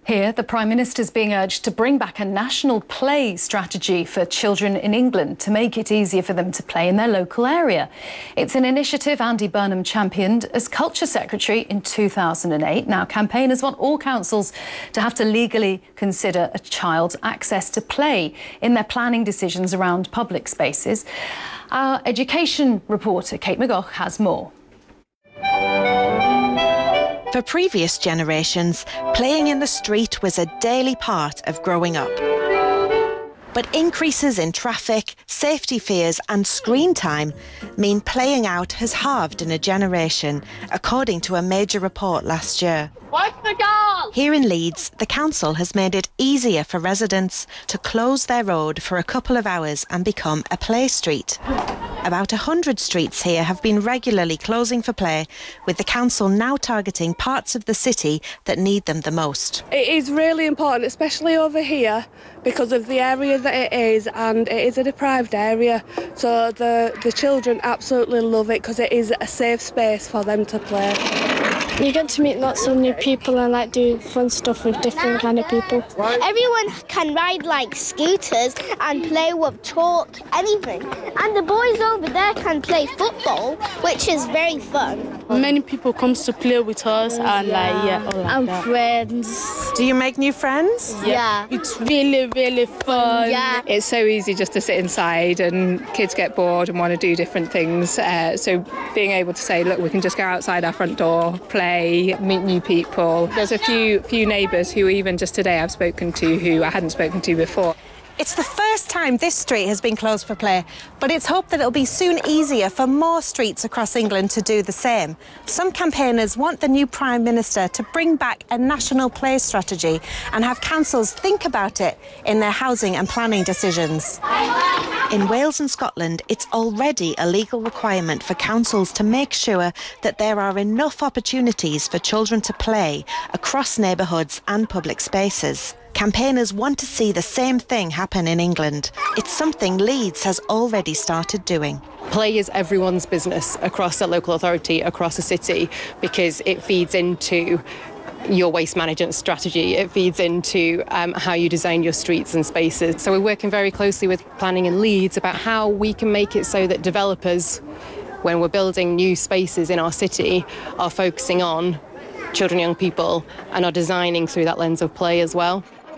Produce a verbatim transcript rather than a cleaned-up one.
Here, the Prime Minister is being urged to bring back a national play strategy for children in England to make it easier for them to play in their local area. It's an initiative Andy Burnham championed as Culture Secretary in two thousand eight. Now, campaigners want all councils to have to legally consider a child's access to play in their planning decisions around public spaces. Our education reporter, Kate McGough, has more. For previous generations, playing in the street was a daily part of growing up. But increases in traffic, safety fears and screen time mean playing out has halved in a generation, according to a major report last year. Wipe the goal! Here in Leeds, the council has made it easier for residents to close their road for a couple of hours and become a play street. About a hundred streets here have been regularly closing for play, with the council now targeting parts of the city that need them the most. It is really important, especially over here, because of the area that it is, and it is a deprived area. So the, the children absolutely love it because it is a safe space for them to play. You get to meet lots of new people and like do fun stuff with different kind of people. Everyone can ride like scooters and play with chalk, anything. And the boys over there can play football, which is very fun. Many people come to play with us and like yeah, all like and that. friends. Do you make new friends? Yeah. It's really, really fun. Yeah. It's so easy just to sit inside and kids get bored and want to do different things. Uh, so being able to say, look, we can just go outside our front door, play, meet new people. There's a few few neighbours who even just today I've spoken to who I hadn't spoken to before. It's the first time this street has been closed for play, but it's hoped that it'll be soon easier for more streets across England to do the same. Some campaigners want the new Prime Minister to bring back a national play strategy and have councils think about it in their housing and planning decisions. In Wales and Scotland, it's already a legal requirement for councils to make sure that there are enough opportunities for children to play across neighbourhoods and public spaces. Campaigners want to see the same thing happen in England. It's something Leeds has already started doing. Play is everyone's business across a local authority, across a city, because it feeds into your waste management strategy. It feeds into um, how you design your streets and spaces. So we're working very closely with planning in Leeds about how we can make it so that developers, when we're building new spaces in our city, are focusing on children and young people and are designing through that lens of play as well.